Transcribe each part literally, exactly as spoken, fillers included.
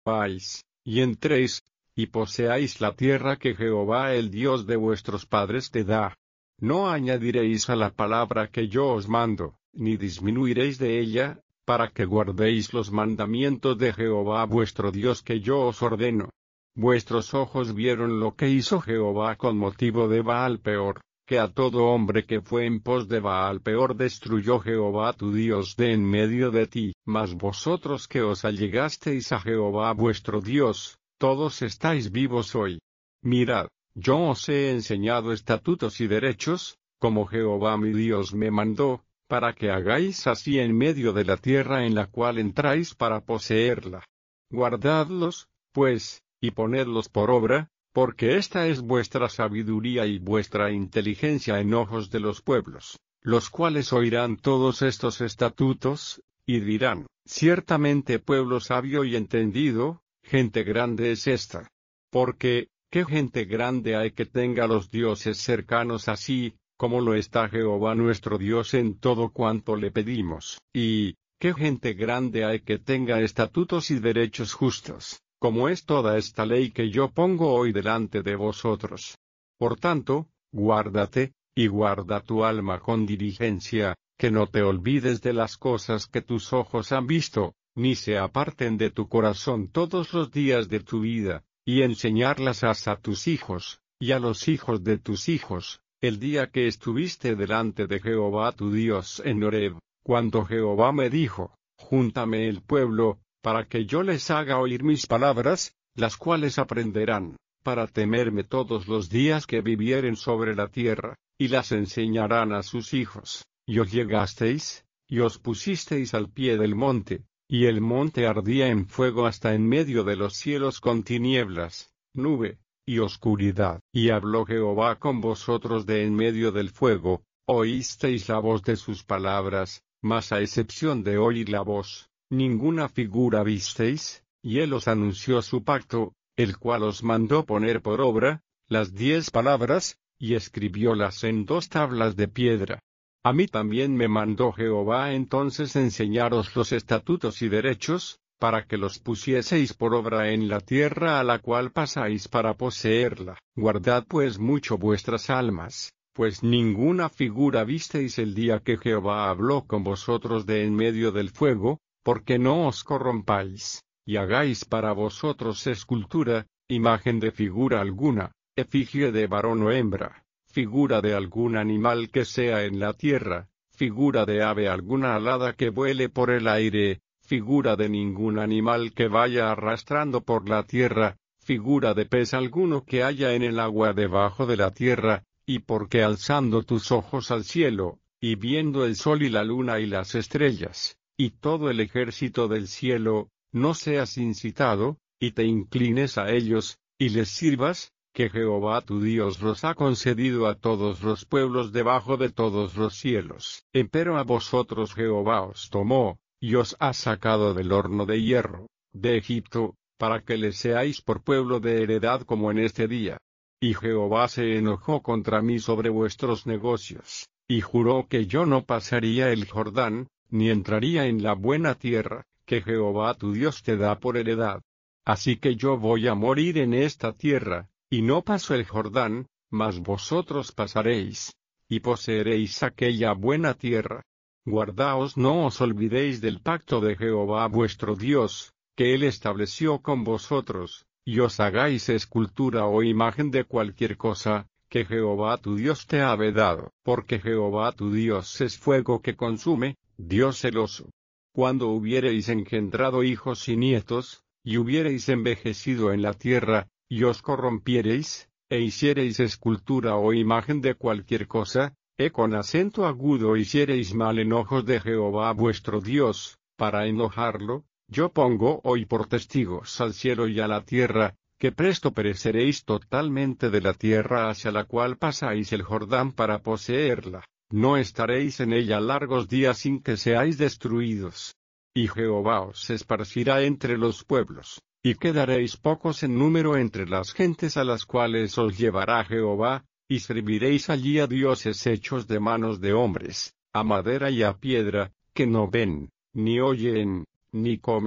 corrompáis, y entréis, y poseáis la tierra que Jehová el Dios de vuestros padres te da. No añadiréis a la palabra que yo os mando, ni disminuiréis de ella, para que guardéis los mandamientos de Jehová vuestro Dios que yo os ordeno. Vuestros ojos vieron lo que hizo Jehová con motivo de Baal Peor, que a todo hombre que fue en pos de Baal Peor destruyó Jehová tu Dios de en medio de ti. Mas vosotros que os allegasteis a Jehová vuestro Dios, todos estáis vivos hoy. Mirad, yo os he enseñado estatutos y derechos, como Jehová mi Dios me mandó, para que hagáis así en medio de la tierra en la cual entráis para poseerla. Guardadlos, pues, y ponedlos por obra, porque esta es vuestra sabiduría y vuestra inteligencia en ojos de los pueblos, los cuales oirán todos estos estatutos, y dirán, ciertamente pueblo sabio y entendido, gente grande es esta. Porque, ¿qué gente grande hay que tenga los dioses cercanos así, como lo está Jehová nuestro Dios en todo cuanto le pedimos? Y, ¿qué gente grande hay que tenga estatutos y derechos justos, como es toda esta ley que yo pongo hoy delante de vosotros? Por tanto, guárdate, y guarda tu alma con diligencia, que no te olvides de las cosas que tus ojos han visto, ni se aparten de tu corazón todos los días de tu vida, y enseñarlas a tus hijos, y a los hijos de tus hijos, el día que estuviste delante de Jehová tu Dios en Horeb, cuando Jehová me dijo, júntame el pueblo, para que yo les haga oír mis palabras, las cuales aprenderán, para temerme todos los días que vivieren sobre la tierra, y las enseñarán a sus hijos. Y os llegasteis, y os pusisteis al pie del monte, y el monte ardía en fuego hasta en medio de los cielos con tinieblas, nube, y oscuridad. Y habló Jehová con vosotros de en medio del fuego, oísteis la voz de sus palabras, mas a excepción de oír la voz, ninguna figura visteis, y él os anunció su pacto, el cual os mandó poner por obra, las diez palabras, y escribiólas en dos tablas de piedra. A mí también me mandó Jehová entonces enseñaros los estatutos y derechos, para que los pusieseis por obra en la tierra a la cual pasáis para poseerla. Guardad pues mucho vuestras almas, pues ninguna figura visteis el día que Jehová habló con vosotros de en medio del fuego, porque no os corrompáis, y hagáis para vosotros escultura, imagen de figura alguna, efigie de varón o hembra, figura de algún animal que sea en la tierra, figura de ave alguna alada que vuele por el aire, figura de ningún animal que vaya arrastrando por la tierra, figura de pez alguno que haya en el agua debajo de la tierra, y porque alzando tus ojos al cielo, y viendo el sol y la luna y las estrellas, y todo el ejército del cielo, no seas incitado, y te inclines a ellos, y les sirvas, que Jehová tu Dios los ha concedido a todos los pueblos debajo de todos los cielos. Empero a vosotros Jehová os tomó, y os ha sacado del horno de hierro, de Egipto, para que le seáis por pueblo de heredad como en este día. Y Jehová se enojó contra mí sobre vuestros negocios, y juró que yo no pasaría el Jordán, ni entraría en la buena tierra, que Jehová tu Dios te da por heredad. Así que yo voy a morir en esta tierra, y no paso el Jordán, mas vosotros pasaréis, y poseeréis aquella buena tierra. Guardaos, no os olvidéis del pacto de Jehová vuestro Dios, que él estableció con vosotros, y os hagáis escultura o imagen de cualquier cosa, que Jehová tu Dios te ha vedado, porque Jehová tu Dios es fuego que consume, Dios celoso. Cuando hubiereis engendrado hijos y nietos, y hubiereis envejecido en la tierra, y os corrompiereis, e hiciereis escultura o imagen de cualquier cosa, e con acento agudo hiciereis mal en ojos de Jehová vuestro Dios, para enojarlo, yo pongo hoy por testigos al cielo y a la tierra, que presto pereceréis totalmente de la tierra hacia la cual pasáis el Jordán para poseerla, no estaréis en ella largos días sin que seáis destruidos. Y Jehová os esparcirá entre los pueblos, y quedaréis pocos en número entre las gentes a las cuales os llevará Jehová, y serviréis allí a dioses hechos de manos de hombres, a madera y a piedra, que no ven, ni oyen, ni comen,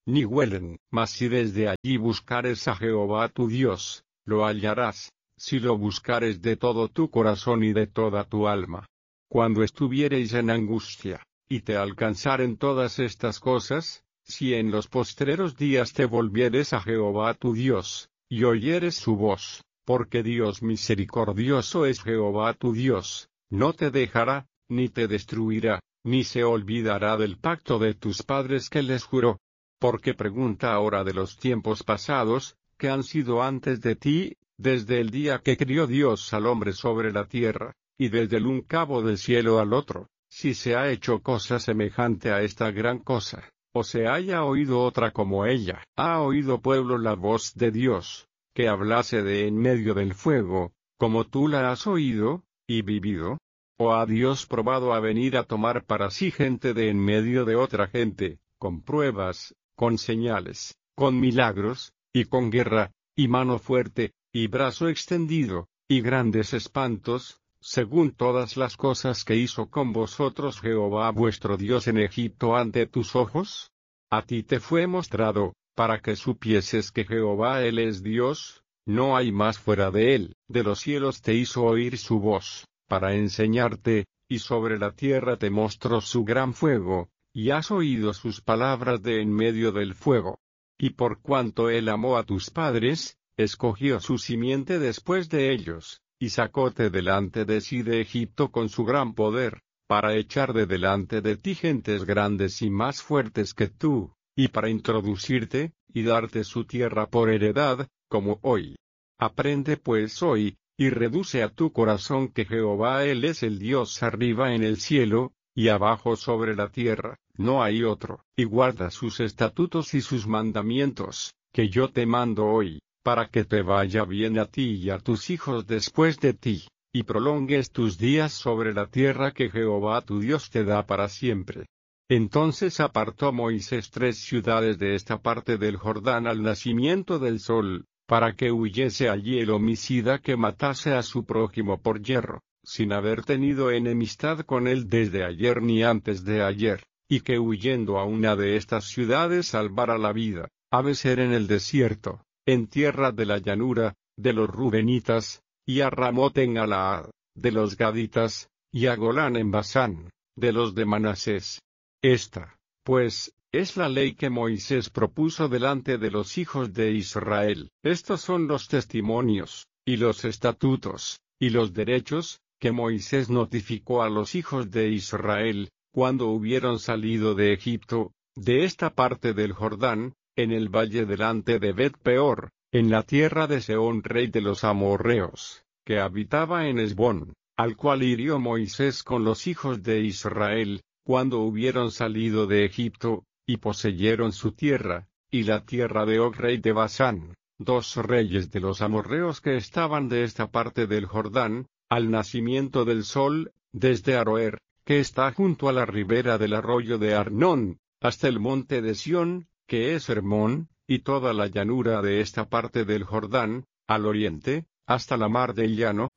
ni huelen. Mas si desde allí buscares a Jehová tu Dios, lo hallarás, si lo buscares de todo tu corazón y de toda tu alma. Cuando estuviereis en angustia, y te alcanzaren todas estas cosas, si en los postreros días te volvieres a Jehová tu Dios, y oyeres su voz, porque Dios misericordioso es Jehová tu Dios, no te dejará, ni te destruirá, ni se olvidará del pacto de tus padres que les juró. Porque pregunta ahora de los tiempos pasados, que han sido antes de ti, desde el día que crió Dios al hombre sobre la tierra, y desde el un cabo del cielo al otro, si se ha hecho cosa semejante a esta gran cosa, o se haya oído otra como ella. ¿Ha oído pueblo la voz de Dios, que hablase de en medio del fuego, como tú la has oído, y vivido? ¿O ha Dios probado a venir a tomar para sí gente de en medio de otra gente, con pruebas, con señales, con milagros, y con guerra, y mano fuerte, y brazo extendido, y grandes espantos, según todas las cosas que hizo con vosotros Jehová vuestro Dios en Egipto ante tus ojos? A ti te fue mostrado, para que supieses que Jehová Él es Dios, no hay más fuera de Él. De los cielos te hizo oír su voz, para enseñarte, y sobre la tierra te mostró su gran fuego, y has oído sus palabras de en medio del fuego. Y por cuanto Él amó a tus padres, escogió su simiente después de ellos, y sacóte delante de sí de Egipto con su gran poder, para echar de delante de ti gentes grandes y más fuertes que tú, y para introducirte, y darte su tierra por heredad, como hoy. Aprende pues hoy, y reduce a tu corazón que Jehová Él es el Dios arriba en el cielo, y abajo sobre la tierra, no hay otro, y guarda sus estatutos y sus mandamientos, que yo te mando hoy, para que te vaya bien a ti y a tus hijos después de ti, y prolongues tus días sobre la tierra que Jehová tu Dios te da para siempre. Entonces apartó Moisés tres ciudades de esta parte del Jordán al nacimiento del sol, para que huyese allí el homicida que matase a su prójimo por yerro, sin haber tenido enemistad con él desde ayer ni antes de ayer, y que huyendo a una de estas ciudades salvara la vida, ha de ser en el desierto, en tierra de la llanura, de los Rubenitas, y a Ramot en Galaad, de los Gaditas, y a Golán en Basán, de los de Manasés. Esta, pues, es la ley que Moisés propuso delante de los hijos de Israel. Estos son los testimonios, y los estatutos, y los derechos, que Moisés notificó a los hijos de Israel, cuando hubieron salido de Egipto, de esta parte del Jordán, en el valle delante de Bet-peor, en la tierra de Sehón rey de los amorreos, que habitaba en Hesbón, al cual hirió Moisés con los hijos de Israel, cuando hubieron salido de Egipto, y poseyeron su tierra, y la tierra de Og rey de Basán, dos reyes de los amorreos que estaban de esta parte del Jordán, al nacimiento del sol, desde Aroer, que está junto a la ribera del arroyo de Arnón, hasta el monte de Sión, que es Hermón, y toda la llanura de esta parte del Jordán, al oriente, hasta la mar del llano,